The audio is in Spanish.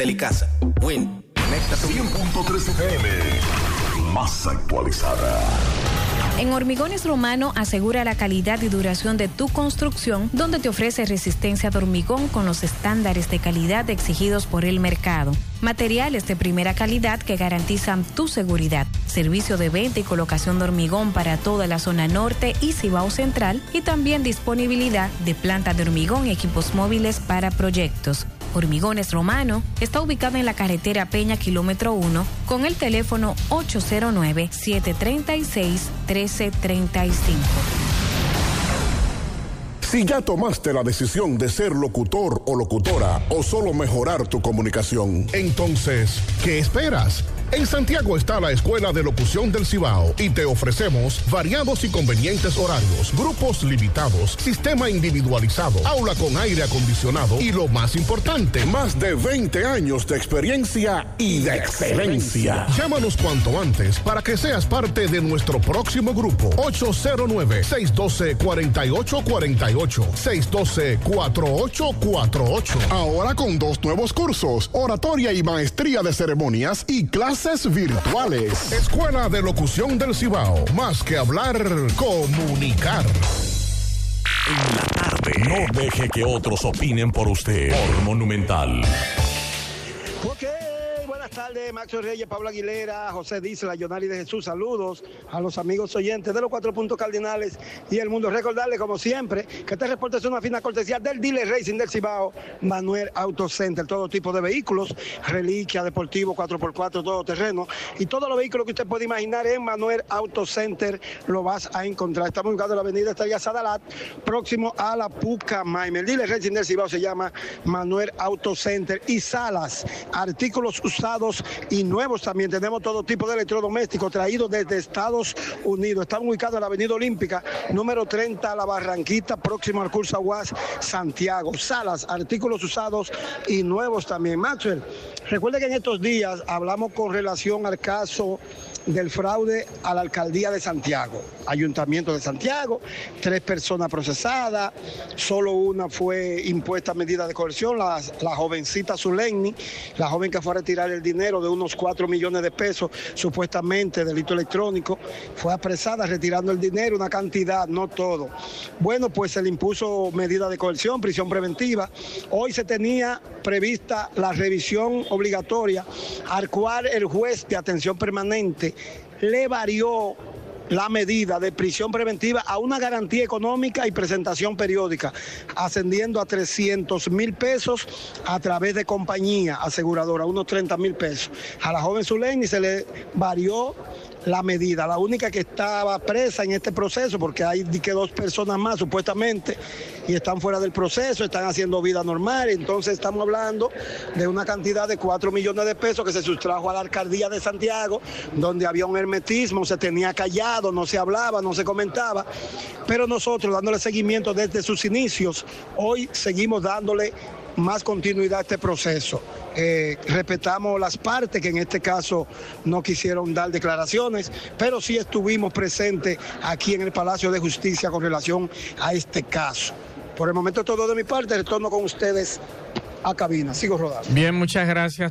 Delicasa. Win. Conecta tu 100.3 FM. Más actualizada. En Hormigones Romano asegura la calidad y duración de tu construcción, donde te ofrece resistencia de hormigón con los estándares de calidad exigidos por el mercado. Materiales de primera calidad que garantizan tu seguridad. Servicio de venta y colocación de hormigón para toda la zona norte y Cibao Central, y también disponibilidad de planta de hormigón y equipos móviles para proyectos. Hormigones Romano está ubicado en la carretera Peña, kilómetro 1, con el teléfono 809-736-1335. Si ya tomaste la decisión de ser locutor o locutora o solo mejorar tu comunicación, entonces, ¿qué esperas? En Santiago está la Escuela de Locución del Cibao y te ofrecemos variados y convenientes horarios, grupos limitados, sistema individualizado, aula con aire acondicionado y lo más importante, más de 20 años de experiencia y de excelencia. Llámanos cuanto antes para que seas parte de nuestro próximo grupo. 809-612-4848, 612-4848. Ahora con 2 nuevos cursos, oratoria y maestría de ceremonias y clases virtuales. Escuela de Locución del Cibao. Más que hablar, comunicar. En la tarde. No deje que otros opinen por usted. Por Monumental. Ok, buenas tardes, Maxo Reyes, Pablo Aguilera, José Disla, Yonari de Jesús. Saludos a los amigos oyentes de los 4 puntos cardinales y el mundo. Recordarles, como siempre, que este reporte es una fina cortesía del dealer Racing del Cibao, Manuel Auto Center. Todo tipo de vehículos, reliquia, deportivo, 4x4, todo terreno y todos los vehículos que usted puede imaginar en Manuel Auto Center lo vas a encontrar. Estamos ubicados en la avenida Estrella Sadalat, próximo a la Pucamaime. El dealer Racing del Cibao se llama Manuel Auto Center. Y Salas, artículos usados y nuevos también. Tenemos todo tipo de electrodomésticos traídos desde Estados Unidos. Estamos ubicados en la avenida Olímpica, número 30, La Barranquita, próximo al Curso Aguas, Santiago. Salas, artículos usados y nuevos también. Maxwell, recuerde que en estos días hablamos con relación al caso del fraude a la alcaldía de Santiago, Ayuntamiento de Santiago, 3 personas procesadas, solo una fue impuesta medida de coerción, la jovencita Zuleini, la joven que fue a retirar el dinero de unos 4 millones de pesos, supuestamente delito electrónico, fue apresada retirando el dinero, una cantidad, no todo. Bueno, pues se le impuso medida de coerción, prisión preventiva. Hoy se tenía prevista la revisión obligatoria, al cual el juez de atención permanente le varió la medida de prisión preventiva a una garantía económica y presentación periódica, ascendiendo a 300,000 pesos a través de compañía aseguradora, unos 30,000 pesos. A la joven Zuleini se le varió la medida, la única que estaba presa en este proceso, porque hay que 2 personas más supuestamente y están fuera del proceso, están haciendo vida normal. Entonces estamos hablando de una cantidad de 4 millones de pesos que se sustrajo a la alcaldía de Santiago, donde había un hermetismo, se tenía callado, no se hablaba, no se comentaba, pero nosotros dándole seguimiento desde sus inicios, hoy seguimos dándole más continuidad a este proceso. Respetamos las partes que en este caso no quisieron dar declaraciones, pero sí estuvimos presentes aquí en el Palacio de Justicia con relación a este caso. Por el momento todo de mi parte, retorno con ustedes a cabina. Sigo rodando. Bien, muchas gracias.